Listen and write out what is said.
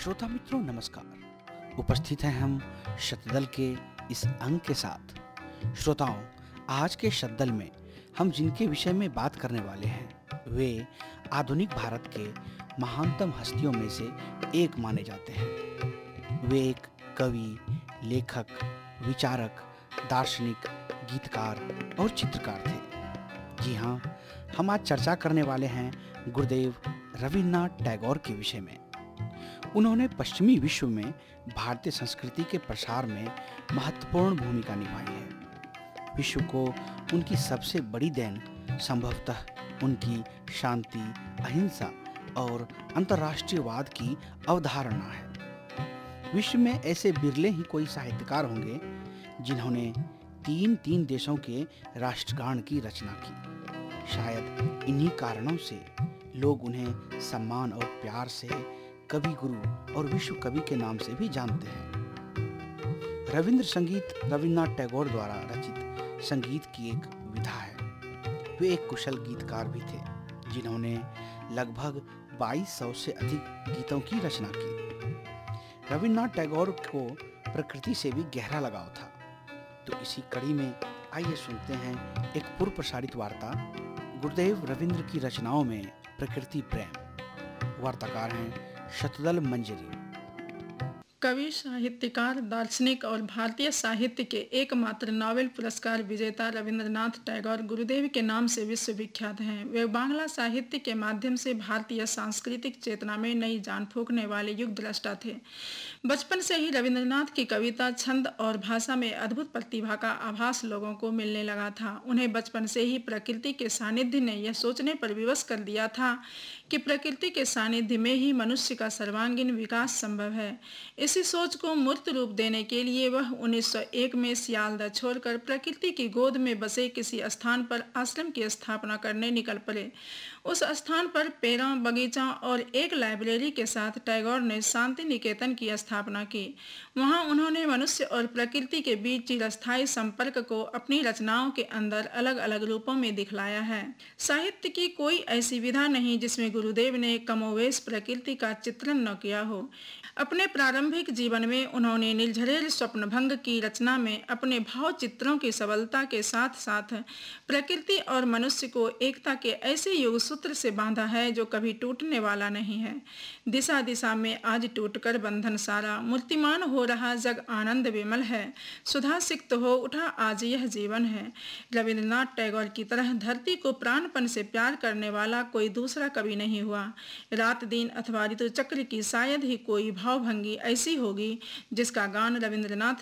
श्रोता मित्रों नमस्कार। उपस्थित हैं हम शतदल के इस अंक के साथ। श्रोताओं, आज के शतदल में हम जिनके विषय में बात करने वाले हैं वे आधुनिक भारत के महानतम हस्तियों में से एक माने जाते हैं। वे एक कवि, लेखक, विचारक, दार्शनिक, गीतकार और चित्रकार थे। जी हाँ, हम आज चर्चा करने वाले हैं गुरुदेव रविन्द्रनाथ टैगोर के विषय में। उन्होंने पश्चिमी विश्व में भारतीय संस्कृति के प्रसार में महत्वपूर्ण भूमिका निभाई है। विश्व को उनकी सबसे बड़ी देन संभवतः उनकी शांति, अहिंसा और अंतर्राष्ट्रीयवाद की अवधारणा है। विश्व में ऐसे बिरले ही कोई साहित्यकार होंगे जिन्होंने तीन देशों के राष्ट्रगान की रचना की। शायद इन्हीं कारणों से लोग उन्हें सम्मान और प्यार से कवि गुरु और विश्व कवि के नाम से भी जानते हैं। रविंद्र संगीत रविन्द्रनाथ टैगोर द्वारा रचित संगीत की एक विधा है। वे एक कुशल गीतकार भी थे जिन्होंने लगभग 2200 से अधिक गीतों की रचना की। रविन्द्रनाथ टैगोर को प्रकृति से भी गहरा लगाव था। तो इसी कड़ी में आइए सुनते हैं एक पूर्व प्रसारित वार्ता, गुरुदेव रविंद्र की रचनाओं में प्रकृति प्रेम। वार्ताकार हैं शतदल मंजरी। कवि, साहित्यकार, दार्शनिक और भारतीय साहित्य के एकमात्र नोबेल पुरस्कार विजेता रविंद्रनाथ टैगोर गुरुदेव के नाम से विश्वविख्यात हैं। वे बांग्ला साहित्य के माध्यम से भारतीय सांस्कृतिक चेतना में नई जान फूंकने वाले युग द्रष्टा थे। बचपन से ही रविंद्रनाथ की कविता, छंद और भाषा में अद्भुत प्रतिभा का आभास लोगों को मिलने लगा था। उन्हें बचपन से ही प्रकृति के सानिध्य ने यह सोचने पर विवश कर दिया था कि प्रकृति के सानिध्य में ही मनुष्य का सर्वांगीण विकास संभव है। इसी सोच को मूर्त रूप देने के लिए वह 1901 में सियालदह छोड़कर प्रकृति की गोद में बसे किसी स्थान पर आश्रम की स्थापना करने निकल पड़े। उस स्थान पर पेड़ों, बगीचा और एक लाइब्रेरी के साथ टैगोर ने शांति निकेतन की स्थापना की। वहां उन्होंने मनुष्य और प्रकृति के बीच चिरस्थायी संपर्क को अपनी रचनाओं के अंदर अलग अलग रूपों में दिखलाया है। साहित्य की कोई ऐसी विधा नहीं जिसमें गुरुदेव ने कमोवेश प्रकृति का चित्रण न किया हो। अपने प्रारंभिक जीवन में उन्होंने नीलझरेल स्वप्नभंग की रचना में अपने भाव चित्रों की सबलता के साथ साथ प्रकृति और मनुष्य को एकता के ऐसे योग सूत्र से बांधा है जो कभी टूटने वाला नहीं है। दिशा दिशा में आज टूटकर बंधन सारा, मूर्तिमान हो रहा जग आनंद विमल है, सुधा सिक्त हो उठा आज यह जीवन है। रविंद्रनाथ टैगोर की तरह धरती को प्राणपन से प्यार करने वाला कोई दूसरा कवि नहीं हुआ। रात दिन अथवा ऋतु चक्र की शायद ही कोई भावभंगी ऐसी होगी जिसका गान रविंद्रनाथ